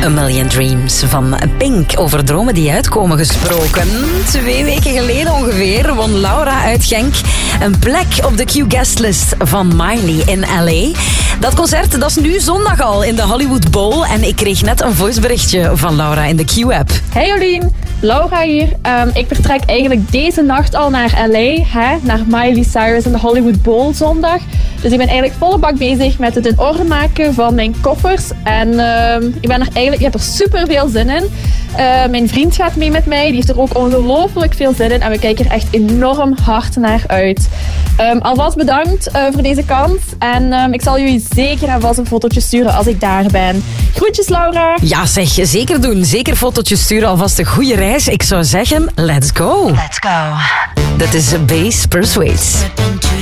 A Million Dreams van Pink. Over dromen die uitkomen gesproken. 2 weken geleden ongeveer won Laura uit Genk een plek op de Q-guestlist van Miley in L.A. Dat concert dat is nu zondag al in de Hollywood Bowl. En ik kreeg net een voiceberichtje van Laura in de Q-app. Hey Jolien, Laura hier. Ik vertrek eigenlijk deze nacht al naar L.A. Naar Miley Cyrus en de Hollywood Bowl zondag. Dus ik ben eigenlijk volle bak bezig met het in orde maken van mijn koffers. En ik heb er super veel zin in. Mijn vriend gaat mee met mij. Die heeft er ook ongelooflijk veel zin in. En we kijken er echt enorm hard naar uit. Alvast bedankt voor deze kans. En ik zal jullie zeker en vast een fotootje sturen als ik daar ben. Groetjes Laura. Ja zeg, zeker doen. Zeker fotootjes sturen. Alvast een goede reis. Ik zou zeggen, let's go. Let's go. Dat is Bass Persuades.